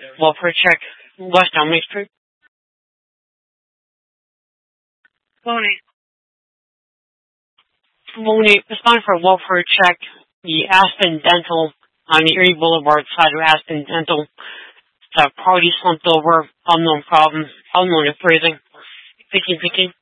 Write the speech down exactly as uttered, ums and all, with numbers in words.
welfare check, West Elmley Street. Loney. Loney, respond for welfare check, the Aspen Dental on the Erie Boulevard side of Aspen Dental. The party slumped over, unknown problem, unknown is breathing. Picking, picking.